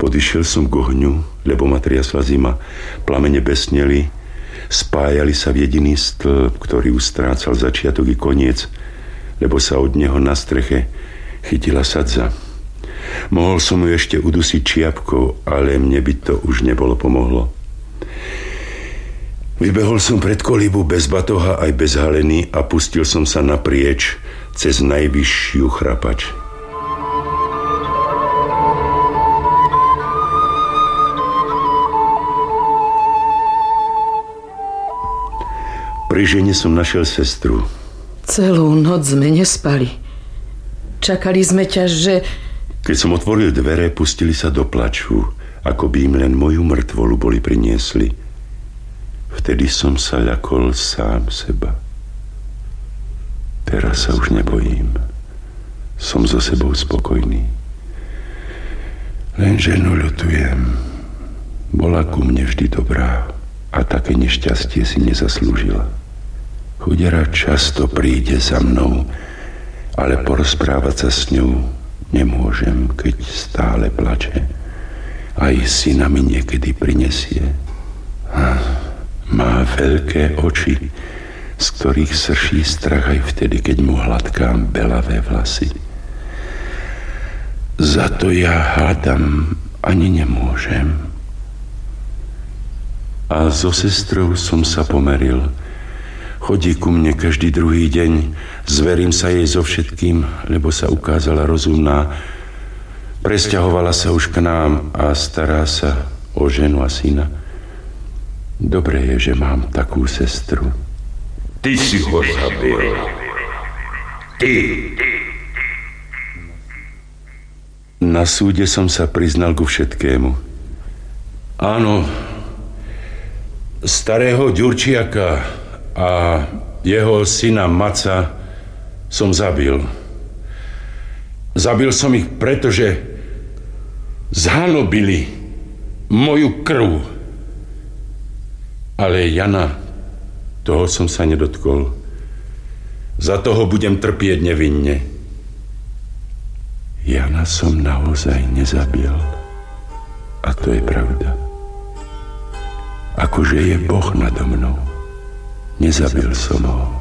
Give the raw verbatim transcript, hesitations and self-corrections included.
Podišiel som k ohňu, lebo ma triasla zima. Plamene besneli, spájali sa v jediný stĺp, ktorý ustrácal začiatok i koniec, lebo sa od neho na streche chytila sadza. Mohol som ju ešte udusiť čiapkou, ale mne by to už nebolo pomohlo. Vybehol som pred kolibu bez batoha aj bez haleny a pustil som sa naprieč cez najvyššiu chrapač. Pri žene som našiel sestru. Celú noc sme nespali. Čakali sme ťa, že... Keď som otvoril dvere, pustili sa do plaču, ako by im len moju mŕtvolu boli priniesli. Vtedy som sa ľakol sám seba. Teraz sa už nebojím. Som so sebou spokojný. Len ženu ľutujem. Bola ku mne vždy dobrá a také nešťastie si nezaslúžila. Chudera často príde za mnou, ale porozprávať sa s ňou nemôžem, keď stále plače. Aj syna mi niekedy prinesie. Má veľké oči, z ktorých srší strach aj vtedy, keď mu hladkám belavé vlasy. Za to ja hádam ani nemôžem. A so sestrou som sa pomeril. Chodí ku mne každý druhý deň, zverím sa jej so všetkým, lebo sa ukázala rozumná. Presťahovala sa už k nám a stará sa o ženu a syna. Dobre je, že mám takú sestru. Ty si ho zabil. Ty. Na súde som sa priznal ku všetkému. Áno, starého Ďurčiaka a jeho syna Maca som zabil. Zabil som ich, pretože zhanobili moju krv. Ale Jana, toho som sa nedotkol. Za toho budem trpieť nevinne. Jana som naozaj nezabil. A to je pravda. Akože je Boh nado mnou. Nezabil som ho.